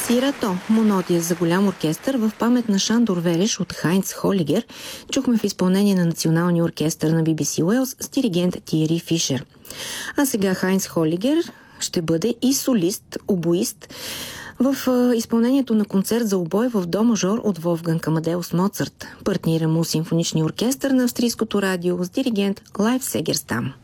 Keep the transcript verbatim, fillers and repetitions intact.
Сирато, монодия за голям оркестър в памет на Шандор Велеш от Хайнц Холигер, чухме в изпълнение на Националния оркестър на Би Би Си Уелс с диригент Тиери Фишер. А сега Хайнц Холигер ще бъде и солист, обоист в изпълнението на концерт за обой в до мажор от Волфганг Амадеус Моцарт, партнира му симфоничния оркестър на австрийското радио с диригент Лайф Сегерстам.